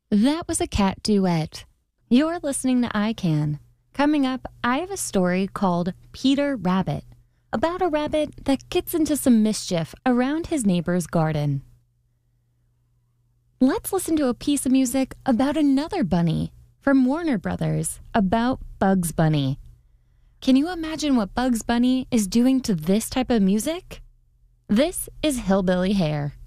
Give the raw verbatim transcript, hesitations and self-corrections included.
That was a cat duet. You're listening to I Can. Coming up, I have a story called Peter Rabbit, about a rabbit that gets into some mischief around his neighbor's garden. Let's listen to a piece of music about another bunny from Warner Brothers, about Bugs Bunny. Can you imagine what Bugs Bunny is doing to this type of music? This is Hillbilly Hare.